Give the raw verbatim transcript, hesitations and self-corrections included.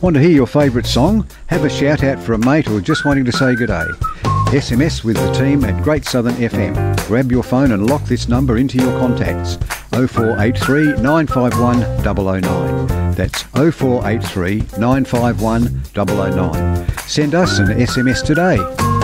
Want to hear your favourite song? Have a shout out for a mate or just wanting to say good day? S M S with the team at Great Southern F M. Grab your phone and lock this number into your contacts. oh four eight three, nine five one, zero zero nine. That's oh four eight three, nine five one, zero zero nine. Send us an S M S today.